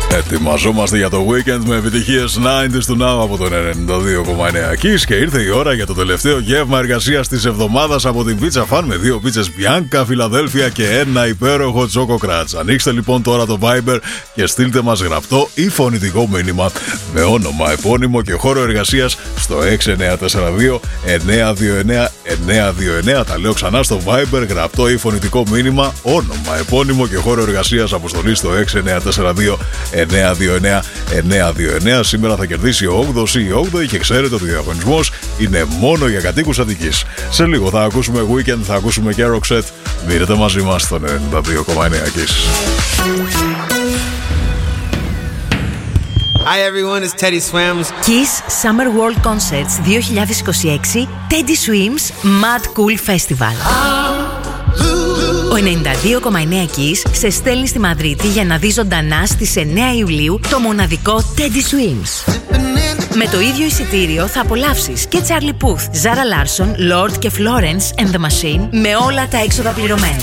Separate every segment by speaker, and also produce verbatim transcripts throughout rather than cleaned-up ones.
Speaker 1: Ετοιμαζόμαστε για το weekend με επιτυχίες ενενήντα του Now από τον ενενήντα δύο κόμμα εννέα Kiss και ήρθε η ώρα για το τελευταίο γεύμα εργασίας της εβδομάδας από την Pizza Fan με δύο πίτσες Bianca, Φιλαδέλφια και ένα υπέροχο Choco Crunch. Ανοίξτε λοιπόν τώρα το Viber και στείλτε μας γραπτό ή φωνητικό μήνυμα με όνομα, επώνυμο και χώρο εργασίας στο έξι εννιά τέσσερα δύο εννιά δύο εννιά εννιά δύο εννιά. Τα λέω ξανά στο Viber, γραπτό ή φωνητικό μήνυμα, όνομα, επώνυμο και χώρο εργασίας, αποστολή στο έξι εννιά τέσσερα δύο εννιά δύο εννιά εννιά δύο εννιά. Σήμερα θα κερδίσει ο όγδοος ή η όγδοη και ξέρετε ότι ο διαγωνισμός είναι μόνο για κατοίκους Αττικής. Σε λίγο θα ακούσουμε Weekend, θα ακούσουμε και Roxette. Μείνετε μαζί μας στον ενενήντα δύο κόμμα εννέα Kiss.
Speaker 2: Hi everyone, it's Teddy Swims.
Speaker 3: Kiss Summer World Concerts δύο χιλιάδες είκοσι έξι Teddy Swims Mad Cool Festival. Ο ενενήντα δύο κόμμα εννέα Kiss σε στέλνει στη Μαδρίτη για να δει ζωντανά στις εννέα Ιουλίου το μοναδικό Teddy Swims. Με το ίδιο εισιτήριο θα απολαύσεις και Charlie Puth, Zara Larsson, Lord και Florence and the Machine με όλα τα έξοδα πληρωμένα.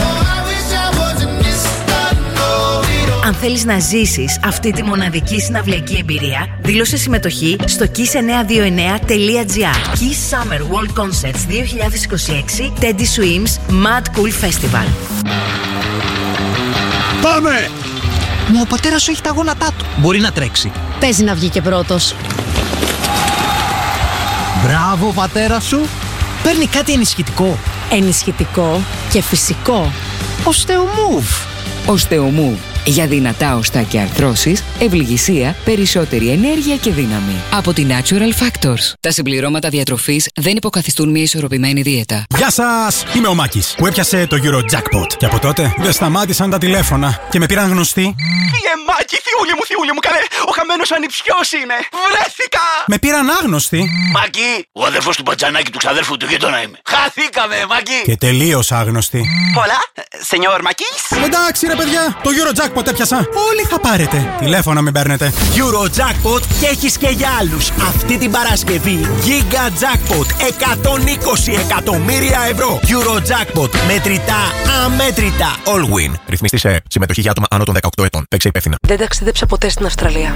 Speaker 3: Αν θέλεις να ζήσεις αυτή τη μοναδική συναυλιακή εμπειρία, δήλωσε συμμετοχή στο kiss εννιακόσια είκοσι εννέα τελεία τζι άρ. Kiss Summer World Concerts δύο χιλιάδες είκοσι έξι Teddy Swims Mad Cool Festival.
Speaker 4: Πάμε!
Speaker 5: Μα ο πατέρας σου έχει τα γόνατά του. Μπορεί να τρέξει.
Speaker 6: Παίζει να βγει και πρώτος.
Speaker 5: Μπράβο, πατέρα σου. Παίρνει κάτι ενισχυτικό.
Speaker 6: Ενισχυτικό και φυσικό.
Speaker 5: Osteomove.
Speaker 7: Osteomove. Για δυνατά οστά και αρθρώσεις, ευληγησία, περισσότερη ενέργεια και δύναμη. Από τη Natural Factors. Τα συμπληρώματα διατροφής δεν υποκαθιστούν μια ισορροπημένη δίαιτα.
Speaker 4: Γεια σας! Είμαι ο Μάκης που έπιασε το Eurojackpot. Και από τότε δεν σταμάτησαν τα τηλέφωνα και με πήραν γνωστοί.
Speaker 8: Φύγε Μάκη, θιούλη μου, θιούλη μου, καλέ! Ο χαμένος ανιψιός είμαι! Βρέθηκα!
Speaker 4: Με πήραν άγνωστοι.
Speaker 8: Μάκη, ο αδερφός του Μπατζανάκη του ξαδέρφου του γείτονα είμαι. Χαθήκαμε, Μάκη!
Speaker 4: Και τελείως άγνωστοι.
Speaker 8: Πολλά, σενιόρ Μάκης.
Speaker 4: Εντάξει ρε παιδιά, το Eurojackpot έπιασα. Όλοι θα πάρετε. Τηλέφωνα μην παίρνετε.
Speaker 9: Eurojackpot και έχεις και για άλλους. Αυτή την Παρασκευή Giga Jackpot εκατόν είκοσι εκατομμύρια ευρώ. Eurojackpot, μετρητά, αμέτρητα. All win.
Speaker 10: Ρυθμιστή σε συμμετοχή για άτομα άνω των δεκαοκτώ ετών. Παίξε υπεύθυνα.
Speaker 11: Δεν ταξίδεψα ποτέ στην Αυστραλία.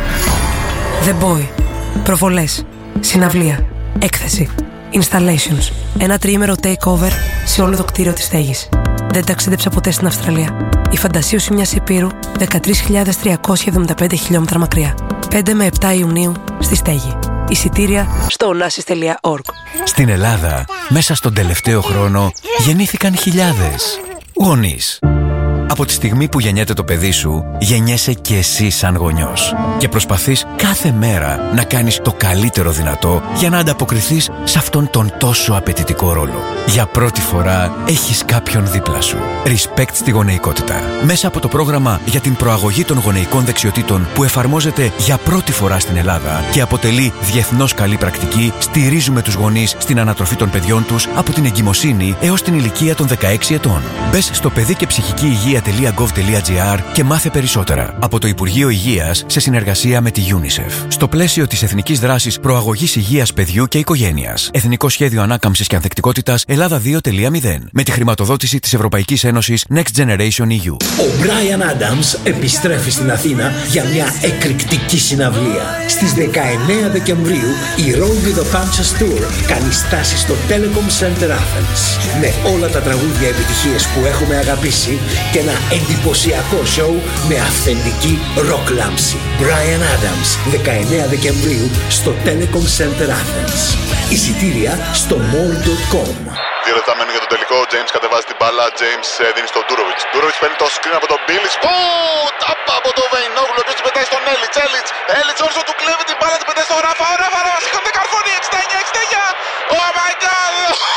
Speaker 11: The Boy. Προβολές. Συναυλία. Έκθεση. Installations. Ένα τριήμερο takeover σε όλο το κτίριο της στέγης. Δεν ταξίδεψα ποτέ στην Αυστραλία. Η φαντασίωση μιας υπήρου δεκατρείς χιλιάδες τριακόσια εβδομήντα πέντε χιλιόμετρα μακριά. πέντε με επτά Ιουνίου στη στέγη. Εισιτήρια στο onassis τελεία org.
Speaker 12: Στην Ελλάδα, μέσα στον τελευταίο χρόνο, γεννήθηκαν χιλιάδες γονείς. Από τη στιγμή που γεννιέται το παιδί σου, γεννιέσαι και εσύ σαν γονιός. Και προσπαθείς κάθε μέρα να κάνεις το καλύτερο δυνατό για να ανταποκριθείς σε αυτόν τον τόσο απαιτητικό ρόλο. Για πρώτη φορά έχεις κάποιον δίπλα σου. Respect στη γονεϊκότητα. Μέσα από το πρόγραμμα για την προαγωγή των γονεϊκών δεξιοτήτων που εφαρμόζεται για πρώτη φορά στην Ελλάδα και αποτελεί διεθνώς καλή πρακτική, στηρίζουμε τους γονείς στην ανατροφή των παιδιών τους από την εγκυμοσύνη έως την ηλικία των δεκαέξι ετών. Μπες στο παιδί και ψυχική υγεία .gov.gr και μάθε περισσότερα από το Υπουργείο Υγείας σε συνεργασία με τη UNICEF. Στο πλαίσιο της Εθνικής Δράσης Προαγωγής Υγείας Παιδιού και Οικογένειας. Εθνικό Σχέδιο Ανάκαμψης και Ανθεκτικότητας Ελλάδα δύο κόμμα μηδέν. Με τη χρηματοδότηση της Ευρωπαϊκής Ένωσης Next Generation ι γιου.
Speaker 13: Ο Brian Adams επιστρέφει στην Αθήνα για μια εκρηκτική συναυλία. Στις δεκαεννέα Δεκεμβρίου η Roll with the Punches Tour κάνει στάση στο Telecom Center Athens. Με όλα τα τραγούδια επιτυχίες που έχουμε αγαπήσει και ένα εντυπωσιακό σοου με αυθεντική ροκ λάμψη. Brian Adams, δεκαεννέα Δεκεμβρίου στο Telecom Center Athens. Εισιτήρια στο mall τελεία com.
Speaker 14: Δύο λεπτά μένουν για τον τελικό. Ο James κατεβάζει την μπάλα. James δίνει στον Ντούροβιτς. Ντούροβιτς παίρνει το screen από τον Μπίλις. Ω, τάπα από τον Βεϊνόγλου. Ο οποίος την πετάει στον Έλιτς. Έλιτς. Έλιτς όρσο του κλέβει την μπάλα. Την πετάει στον Ράφα. Ο Ράφα. Ράφα. Σηκώνεται καρφώνει. εξήντα εννιά εξήντα εννιά. Oh my god.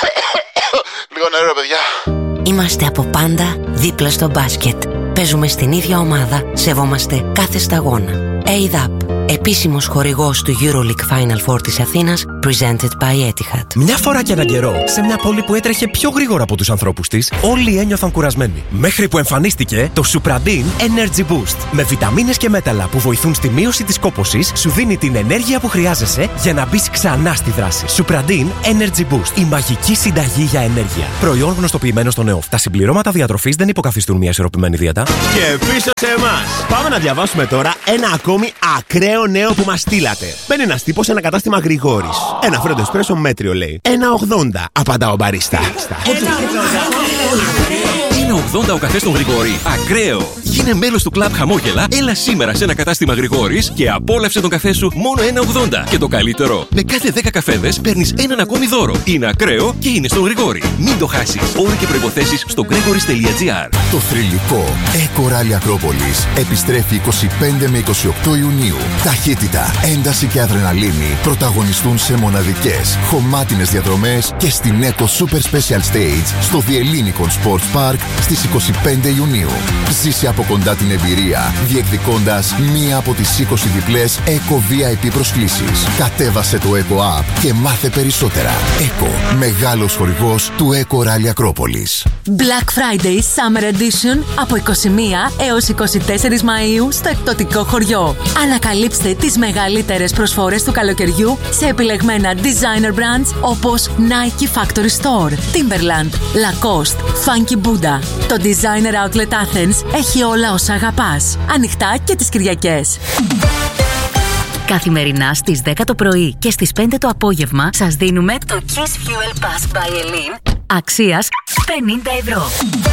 Speaker 14: Λίγο νερό, παιδιά.
Speaker 15: Είμαστε από πάντα δίπλα στο μπάσκετ. Παίζουμε στην ίδια ομάδα, σεβόμαστε κάθε σταγόνα. έι ντι έι πι, επίσημος χορηγός του EuroLeague Final Four της Αθήνας, presented by Etihad.
Speaker 16: Μια φορά και έναν καιρό, σε μια πόλη που έτρεχε πιο γρήγορα από τους ανθρώπους της, όλοι ένιωθαν κουρασμένοι. Μέχρι που εμφανίστηκε το Supradin Energy Boost. Με βιταμίνες και μέταλλα που βοηθούν στη μείωση της κόπωσης, σου δίνει την ενέργεια που χρειάζεσαι για να μπεις ξανά στη δράση. Supradin Energy Boost. Η μαγική συνταγή για ενέργεια. Προϊόν γνωστοποιημένο στον ΕΟΦ. Τα συμπληρώματα διατροφής δεν υποκαθιστούν μια ισορροπημένη δίαιτα.
Speaker 9: Και πίσω σε εμάς. Πάμε να διαβάσουμε τώρα ένα ακόμη ακραίο νέο που μας στείλατε. Μπαίνει ένας τύπος σε ένα κατάστημα Γρηγόρης. Ένα φρέντο εσπρέσο μέτριο λέει. ένα ογδόντα, απαντά ο μπαρίστα.
Speaker 17: ένα ογδόντα ο καφές στον Γρηγόρη. Ακραίο! Γίνε μέλος του κλαμπ Χαμόγελα, έλα σήμερα σε ένα κατάστημα Γρηγόρης και απόλαυσε τον καφέ σου μόνο ένα ογδόντα. Και το καλύτερο, με κάθε δέκα καφέδες παίρνεις έναν ακόμη δώρο. Είναι ακραίο και είναι στον Γρηγόρη. Μην το χάσεις. Όροι και προϋποθέσεις στο gregoris τελεία gr.
Speaker 18: Το θρυλικό Eco Rally Ακρόπολης επιστρέφει είκοσι πέντε με είκοσι οκτώ Ιουνίου. Ταχύτητα, ένταση και αδρεναλίνη πρωταγωνιστούν σε μοναδικές, χωμάτινες διαδρομές και στην Eco Super Special Stage στο Διελλήνικον Sports Park στις είκοσι πέντε Ιουνίου. Ζήσε από κοντά την εμπειρία, διεκδικώντας μία από τις είκοσι διπλές Eco βι άι πι προσκλήσεις. Κατέβασε το Eco App και μάθε περισσότερα. Eco, μεγάλος χορηγός του Eco Rally Ακρόπολης.
Speaker 3: Black Friday Summer Edition από είκοσι μία έως είκοσι τέσσερις Μαΐου στο εκπτωτικό χωριό. Ανακαλύψτε τις μεγαλύτερες προσφορές του καλοκαιριού σε επιλεγμένα designer brands όπως Nike Factory Store, Timberland, Lacoste, Funky Buddha. Το Designer Outlet Athens έχει όλα όσα αγαπάς. Ανοιχτά και τις Κυριακές. Καθημερινά στις δέκα το πρωί και στις πέντε το απόγευμα σας δίνουμε το Kiss Fuel Pass by Elin αξίας πενήντα ευρώ.